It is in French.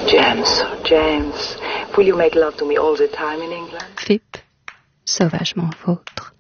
James, James, will you make love to me all the time in England? Pip, sauvagement vôtre.